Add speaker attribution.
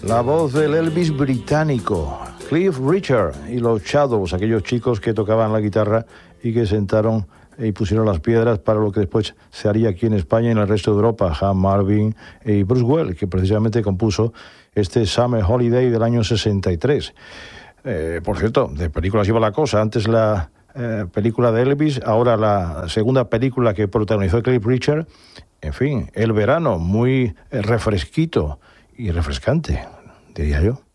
Speaker 1: La voz del Elvis británico, Cliff Richard y los Shadows, aquellos chicos que tocaban la guitarra y que sentaron y pusieron las piedras para lo que después se haría aquí en España y en el resto de Europa. Ham Marvin y Bruce Well, que precisamente compuso este Summer Holiday del año 63. Por cierto, de películas iba la cosa. Antes la película de Elvis, ahora la segunda película que protagonizó Cliff Richard. En fin, el verano, muy refresquito y refrescante, diría yo.